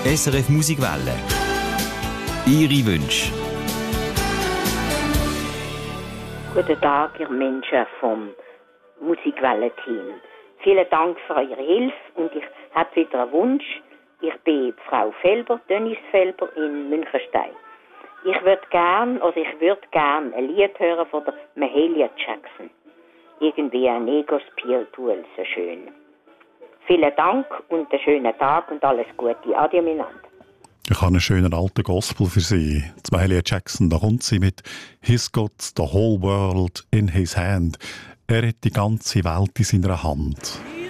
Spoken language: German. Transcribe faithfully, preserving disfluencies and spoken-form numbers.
S R F Musikwelle. Ihre Wünsche. Guten Tag, ihr Menschen vom Musikwelle-Team. Vielen Dank für eure Hilfe und ich habe wieder einen Wunsch. Ich bin Frau Felber, Dennis Felber in Münchenstein. Ich würde gern, oder ich würde gern ein Lied hören von der Mahalia Jackson. Irgendwie ein Ego-Spiritual, so schön. Vielen Dank und einen schönen Tag und alles Gute. Adieu miteinander. Ich habe einen schönen alten Gospel für Sie. Die Mahalia Jackson, da kommt sie mit «He's got the whole world in his hand». Er hat die ganze Welt in seiner Hand.